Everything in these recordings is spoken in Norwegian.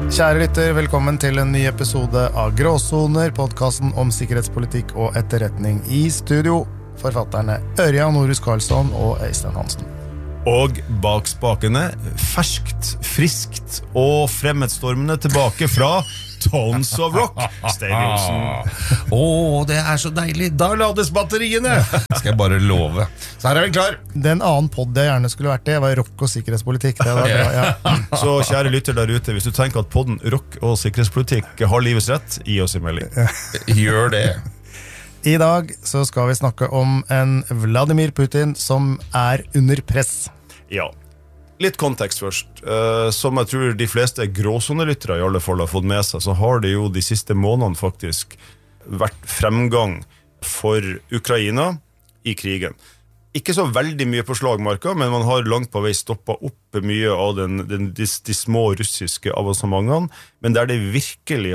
Kjære lytter, velkommen til en ny episode av Gråsoner, podcasten om sikkerhetspolitikk og etterretning. I studio, forfatterne Ørjan Norhus Karlsson og Øystein Hansen. Og bak spakene, ferskt, friskt og fremadstormende tilbake fra Tones of Rock, Stadiumsen. Det så deilig. Da lades batteriene. Skal jeg bare love. Så her vi klar. Den annen podd jeg gjerne skulle vært i var rock og sikkerhetspolitikk. Det var bra, ja. Så kjære lytter der ute, hvis du tenker at podden rock og sikkerhetspolitikk har livets rett, gi oss en melding. Gjør det. I dag så skal vi snakke om en Vladimir Putin som under press. Ja. Litt kontekst først. Som jeg tror de fleste gråsonelyttere i alle fall har fått med seg, så har det jo de siste månedene faktisk vært fremgang for Ukraina i krigen. Ikke så veldig mye på slagmarka, men man har langt på vei stoppet opp mye av de små russiske avansementene, men der det virkelig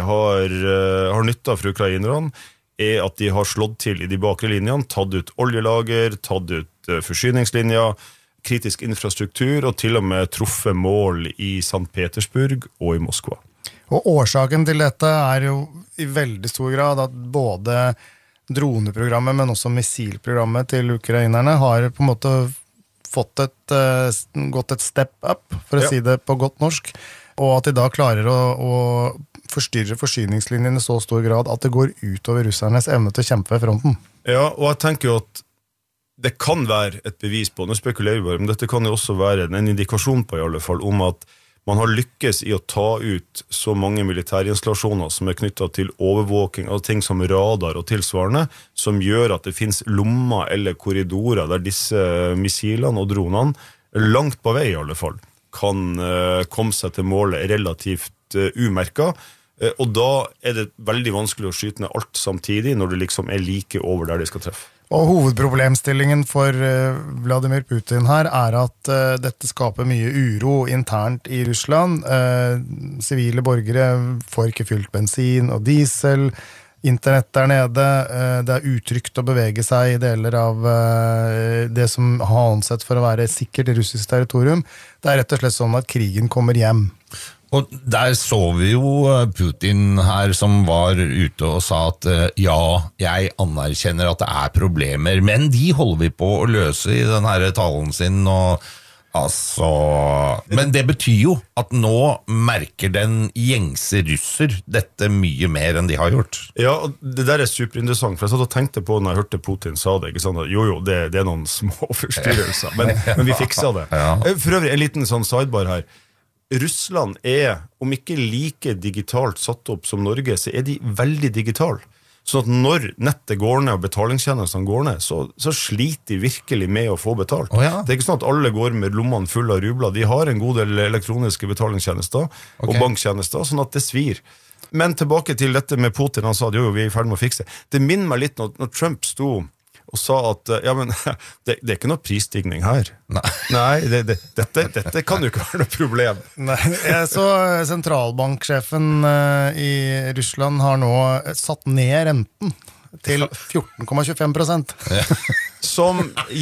har nyttet for ukrainerne, at de har slått til i de bakre linjene, tatt ut oljelager, tatt ut forsyningslinjer, kritisk infrastruktur og til og med truffet mål i St. Petersburg og i Moskva. Og årsaken til dette jo i veldig stor grad at både droneprogrammet, men også missilprogrammet til ukrainerne har på en måte gått et step up, for å si det på godt norsk, og at de da klarer å forstyrre forsyningslinjene i så stor grad at det går ut over russernes evne til å kjempe ved fronten. Ja, og jeg tenker jo at det kan være et bevis på, nå spekulerer vi bare, men dette kan jo også være en indikasjon på i alle fall, om at man har lykkes i å ta ut så mange militærinstallasjoner som knyttet til overvåking av ting som radar og tilsvarende, som gjør at det finnes lommer eller korridorer der disse missilene og dronene, langt på vei i alle fall, kan komme seg til målet relativt umerket, og da det veldig vanskelig å skyte ned alt samtidig når det liksom like over der de skal treffe. Og hovedproblemstillingen for Vladimir Putin her at dette skaper mye uro internt i Russland. Sivile borgere får ikke fylt bensin og diesel, internett der nede, det utrygt å bevege seg i deler av det som har ansett for å være sikkert russisk territorium. Det rett og slett sånn at krigen kommer hjem. Og der så vi jo Putin her som var ute og sa at ja, jeg anerkjenner at det problemer, men de holder vi på å løse i den her talen sin, og altså... Men det betyr jo at nå merker den gjengse russer dette mye mer enn de har gjort. Ja, og det der superinteressant, for jeg satt og tenkte på når jeg hørte Putin sa det, ikke sant? Jo, det noen små forstyrrelser, men vi fiksa det. Ja. For øvrig, en liten sånn sidebar her. Russland om ikke like digitalt satt opp som Norge, så de veldig digitale. Sånn at når nettet går ned og betalingstjenestene går ned, så sliter de virkelig med å få betalt. Ja. Det ikke sånn at alle går med lommene fulle av rubler. De har en god del elektroniske betalingstjenester og banktjenester, sånn at det svir. Men tilbake til dette med Putin, han sa at jo, vi i ferd med å fikse. Det minner meg litt når Trump sto og sa at, ja, men det ikke noe prisstigning her. Nei, dette kan jo ikke være noe problem. Nei, så sentralbanksjefen i Russland har nå satt ned renten til 14,25%. Som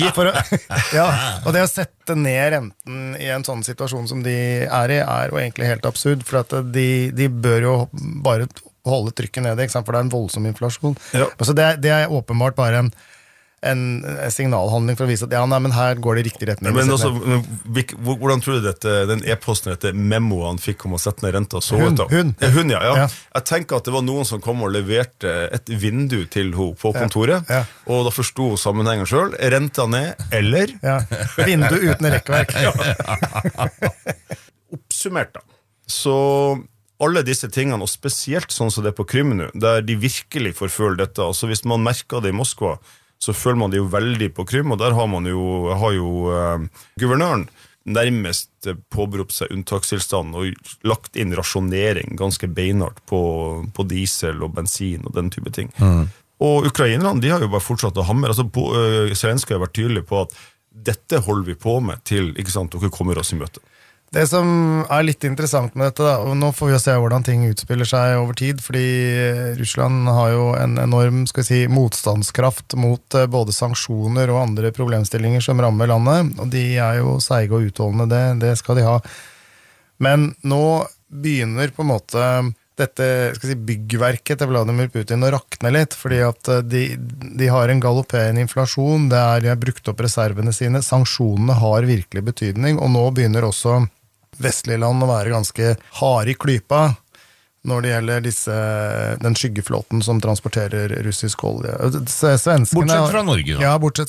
ja, og det å sette ned renten i en sånn situasjon som de i, jo egentlig helt absurd, for at de bør jo bare holde trykket nede, ikke sant? For det en voldsom inflasjon. Ja. Så det åpenbart bare en signalhandling for å vise at ja, nei, men her går det i riktig retning. Men også, hvordan tror du den e-posten, dette memoet han fikk om å sette ned renta så ut? Hun, ja. Jeg tenker at det var noen som kom og leverte et vindu til henne på kontoret, og da forstod sammenhengen selv, renta ned, eller? Ja, vindu uten rekkverk. Oppsummert da, så alle disse tingene, og spesielt sånn som det på Krym nå, der de virkelig forføler dette, altså hvis man merker det i Moskva, så føler man det jo veldig på Krym, og der har guvernøren nærmest påberopt seg unntakstilstand og lagt inn rasjonering ganske beinhardt på diesel og bensin og den type ting. Og ukrainerne, de har jo bare fortsatt å hamre. Altså, Zelenskyj har vært tydelig på at dette holder vi på med til, ikke sant, dere kommer oss i møte. Det som litt interessant med dette, og nå får vi se hvordan ting utspiller seg over tid, fordi Russland har jo en enorm, skal vi si, motstandskraft mot både sanksjoner og andre problemstillinger som rammer landet, og de jo seige og utholdende, det skal de ha. Men nå begynner på en måte dette byggverket til Vladimir Putin å rakne litt, fordi at de har en galopperende inflasjon, de har brukt opp reservene sine, sanksjonene har virkelig betydning, og nå begynner også vestlige land å være ganske harde i klypa når det gjelder den skyggeflåten som transporterer russisk olje. Bortsett fra Norge, da. Ja, bortsett